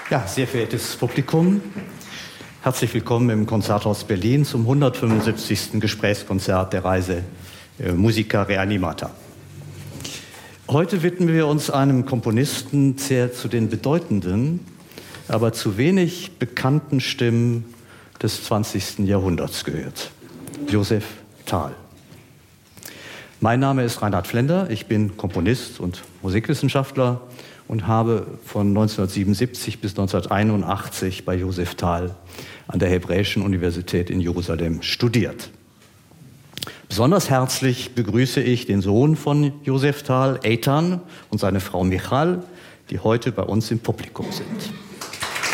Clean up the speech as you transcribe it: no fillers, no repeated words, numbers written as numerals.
Ja, sehr verehrtes Publikum, herzlich willkommen im Konzerthaus Berlin zum 175. Gesprächskonzert der Reise Musica Reanimata. Heute widmen wir uns einem Komponisten, der zu den bedeutenden, aber zu wenig bekannten Stimmen des 20. Jahrhunderts gehört, Josef Thal. Mein Name ist Reinhard Flender, ich bin Komponist und Musikwissenschaftler und habe von 1977 bis 1981 bei Josef Thal an der Hebräischen Universität in Jerusalem studiert. Besonders herzlich begrüße ich den Sohn von Josef Thal, Eitan, und seine Frau Michal, die heute bei uns im Publikum sind.